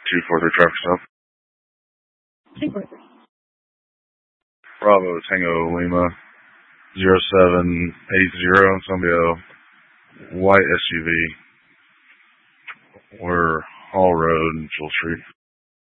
243 traffic stop. 243. Bravo Tango Lima 0780. It's going to be a white SUV. We're Hall Road, Jewel Street.